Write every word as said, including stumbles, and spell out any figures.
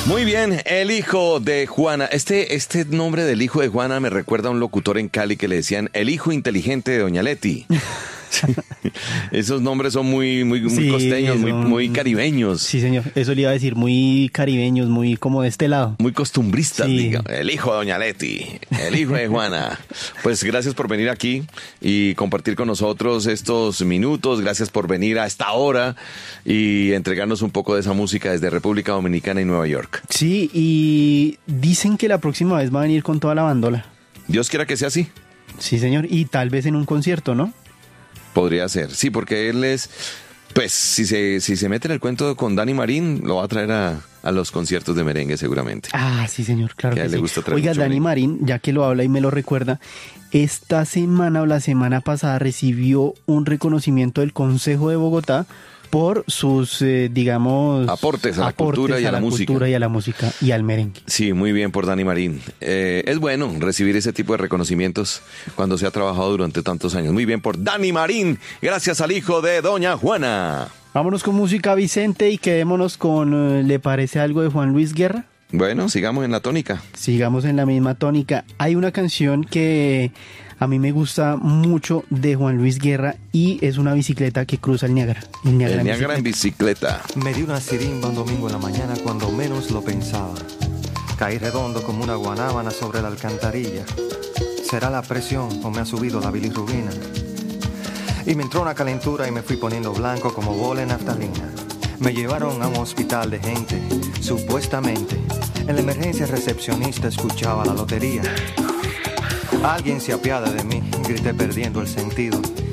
Muy bien, el hijo de Juana. Este, este nombre del hijo de Juana me recuerda a un locutor en Cali que le decían el hijo inteligente de Doña Leti. Esos nombres son muy, muy, muy Sí, costeños, muy, son- muy caribeños. Sí, señor. Eso le iba a decir, muy caribeños, muy como de este lado. Muy costumbristas, Sí. diga. El hijo de Doña Leti, el hijo de Juana. Pues gracias por venir aquí y compartir con nosotros estos minutos. Gracias por venir a esta hora y entregarnos un poco de esa música desde República Dominicana y Nueva York. Sí, y dicen que la próxima vez va a venir con toda la bandola. Dios quiera que sea así. Sí, señor. Y tal vez en un concierto, ¿no? Podría ser, sí, porque él es, pues, si se, si se mete en el cuento con Dani Marín, lo va a traer a, a los conciertos de merengue seguramente. Ah, sí, señor, claro Que a que él le sí. gusta traer Oiga, mucho Dani merengue. Marín, ya que lo habla y me lo recuerda, esta semana o la semana pasada recibió un reconocimiento del Consejo de Bogotá por sus, eh, digamos... Aportes a la cultura y a la música. cultura y a la música y al merengue. Sí, muy bien por Dani Marín. Eh, es bueno recibir ese tipo de reconocimientos cuando se ha trabajado durante tantos años. Muy bien por Dani Marín, gracias al hijo de Doña Juana. Vámonos con música, Vicente, y quedémonos con, eh, ¿le parece algo de Juan Luis Guerra? Bueno, sigamos en la tónica. Sigamos en la misma tónica. Hay una canción que a mí me gusta mucho de Juan Luis Guerra y es una bicicleta que cruza el Niágara. El Niágara, El en Niágara en bicicleta. bicicleta. Me di una sirimba un domingo en la mañana cuando menos lo pensaba. Caí redondo como una guanábana sobre la alcantarilla. ¿Será la presión o me ha subido la bilirrubina? Y me entró una calentura y me fui poniendo blanco como bola en naftalina. Me llevaron a un hospital de gente, supuestamente. En la emergencia recepcionista escuchaba la lotería. Alguien se apiada de mí, grité perdiendo el sentido.